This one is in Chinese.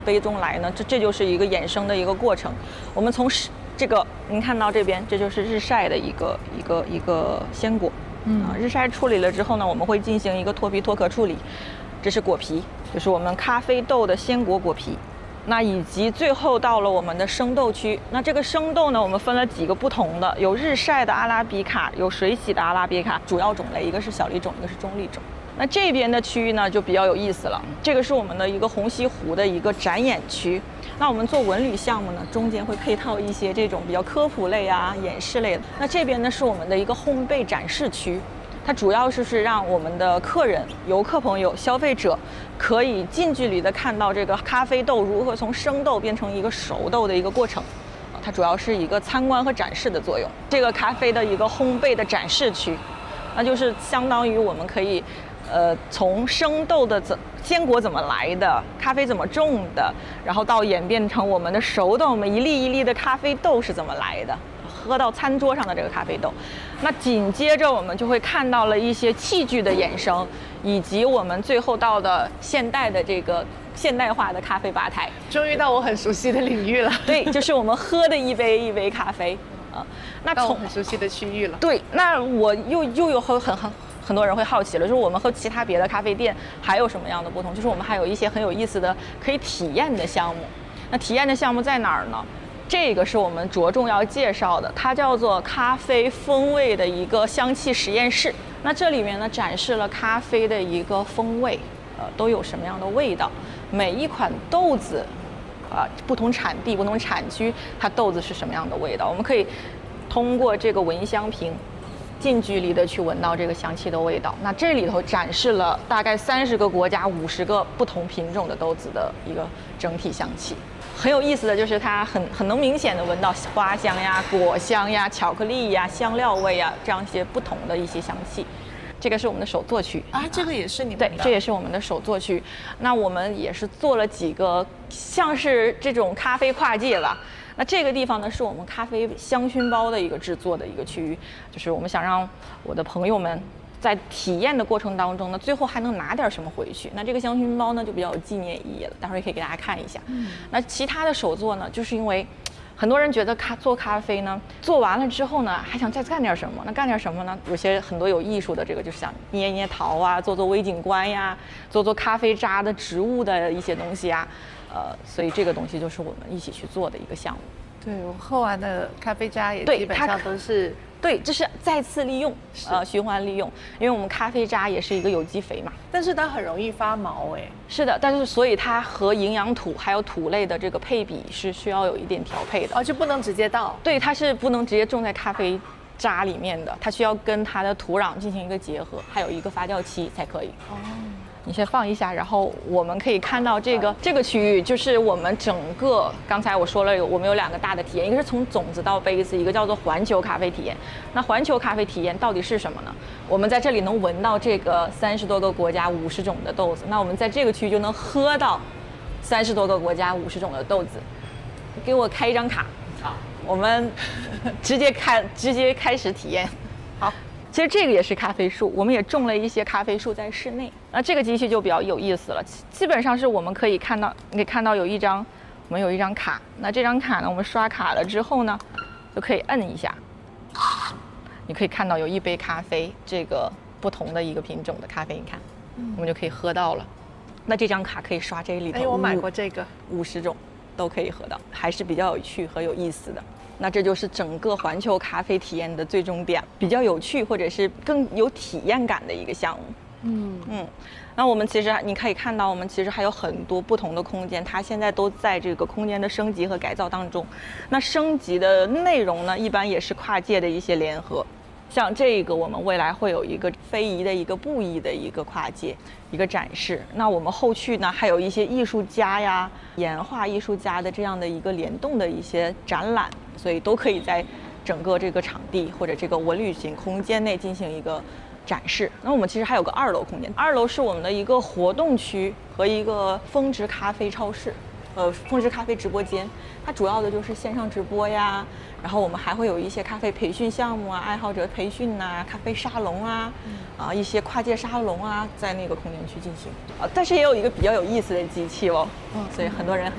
杯中来呢，这就是一个衍生的一个过程。我们从这个您看到这边，这就是日晒的一个鲜果。日晒处理了之后呢，我们会进行一个脱皮脱壳处理。这是果皮，就是我们咖啡豆的鲜果果皮。那以及最后到了我们的生豆区。那这个生豆呢，我们分了几个不同的，有日晒的阿拉比卡，有水洗的阿拉比卡。主要种类一个是小粒种，一个是中粒种。那这边的区域呢就比较有意思了，这个是我们的一个虹吸湖的一个展演区。那我们做文旅项目呢，中间会配套一些这种比较科普类啊、演示类的。那这边呢是我们的一个烘焙展示区，它主要是让我们的客人、游客朋友、消费者可以近距离的看到这个咖啡豆如何从生豆变成一个熟豆的一个过程。它主要是一个参观和展示的作用。这个咖啡的一个烘焙的展示区，那就是相当于我们可以从生豆的鲜果怎么来的，咖啡怎么种的，然后到演变成我们的熟豆，我们一粒一粒的咖啡豆是怎么来的，喝到餐桌上的这个咖啡豆。那紧接着我们就会看到了一些器具的衍生，以及我们最后到的现代的这个现代化的咖啡吧台。 终于到我很熟悉的领域了。 对，就是我们喝的一杯一杯咖啡啊。那到我很熟悉的区域了。 对，那我又有很多人会好奇了，就是我们和其他别的咖啡店还有什么样的不同？就是我们还有一些很有意思的可以体验的项目。那体验的项目在哪儿呢？这个是我们着重要介绍的，它叫做咖啡风味的一个香气实验室。那这里面呢展示了咖啡的一个风味，都有什么样的味道？每一款豆子，不同产地、不同产区，它豆子是什么样的味道？我们可以通过这个闻香瓶，近距离的去闻到这个香气的味道。那这里头展示了大概30个国家50个不同品种的豆子的一个整体香气。很有意思的就是它很能明显的闻到花香呀、果香呀、巧克力呀、香料味呀这样一些不同的一些香气。这个是我们的手作区啊，这个也是你们的？ 对，这也是我们的手作区。那我们也是做了几个像是这种咖啡跨界吧。那这个地方呢，是我们咖啡香薰包的一个制作的一个区域，就是我们想让我的朋友们在体验的过程当中呢，最后还能拿点什么回去。那这个香薰包呢，就比较有纪念意义了，待会儿也可以给大家看一下。那其他的手作呢，就是因为很多人觉得做咖啡呢，做完了之后呢，还想再干点什么？那干点什么呢？很多有艺术的，这个就是想捏捏陶啊，做微景观呀，做咖啡渣的植物的一些东西啊。所以这个东西就是我们一起去做的一个项目。 对，我喝完的咖啡渣也基本上都是。 对，这是再次利用，循环利用，因为我们咖啡渣也是一个有机肥嘛。 但是它很容易发毛哎。 是的，但是所以它和营养土还有土类的这个配比是需要有一点调配的。 就不能直接倒。 对，它是不能直接种在咖啡渣里面的，它需要跟它的土壤进行一个结合，还有一个发酵期才可以。你先放一下，然后我们可以看到这个区域，就是我们整个刚才我说了我们有2个大的体验，一个是从种子到杯子，一个叫做环球咖啡体验。那环球咖啡体验到底是什么呢？我们在这里能闻到这个30多个国家50种的豆子，那我们在这个区域就能喝到30多个国家50种的豆子。给我开一张卡，好，我们直接开始体验。好。其实这个也是咖啡树，我们也种了一些咖啡树在室内。那这个机器就比较有意思了，基本上是我们可以看到，你可以看到我们有一张卡。那这张卡呢，我们刷卡了之后呢，就可以摁一下，你可以看到有一杯咖啡，这个不同的一个品种的咖啡，你看，我们就可以喝到了。那这张卡可以刷这里头， 我买过这个 50种都可以喝到，还是比较有趣和有意思的。那这就是整个环球咖啡体验的最终点，比较有趣或者是更有体验感的一个项目。那我们其实你可以看到，我们其实还有很多不同的空间，它现在都在这个空间的升级和改造当中。那升级的内容呢，一般也是跨界的一些联合。像这个，我们未来会有一个非遗的一个布艺的一个跨界一个展示。那我们后续呢，还有一些艺术家呀、岩画艺术家的这样的一个联动的一些展览，所以都可以在整个这个场地或者这个文旅型空间内进行一个展示。那我们其实还有个2楼空间，2楼是我们的一个活动区和一个峰值咖啡超市。峰值咖啡直播间，它主要的就是线上直播呀，然后我们还会有一些咖啡培训项目啊，爱好者培训呐、咖啡沙龙啊，一些跨界沙龙啊，在那个空间去进行。但是也有一个比较有意思的机器哦，所以很多人很